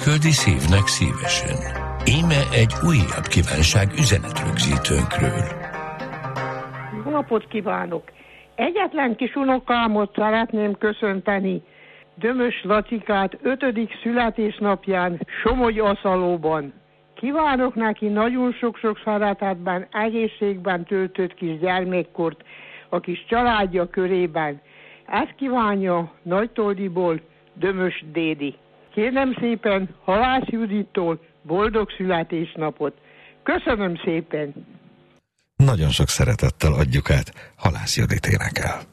Küldi szívnek szívesen. Íme egy újabb kívánság üzenetrögzítőnkről. Jó napot kívánok! Egyetlen kis unokámot szeretném köszönteni, Dömös Lacikát 5. születésnapján Somogy-Aszalóban. Kívánok neki nagyon sok-sok szeretetben, egészségben töltött kis gyermekkort a kis családja körében. Ezt kívánja Nagytoldiból Dömös Dédi. Kérem szépen Halász Judittól boldog születésnapot. Köszönöm szépen! Nagyon sok szeretettel adjuk át, Halász Judit énekel.